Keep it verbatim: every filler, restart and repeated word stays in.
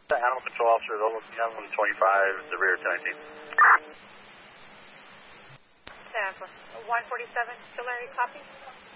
The Animal Control Officer, Lola Young, one twenty-five, the rear ten nineteen. Tampa. one forty-seven, Tulare, copy.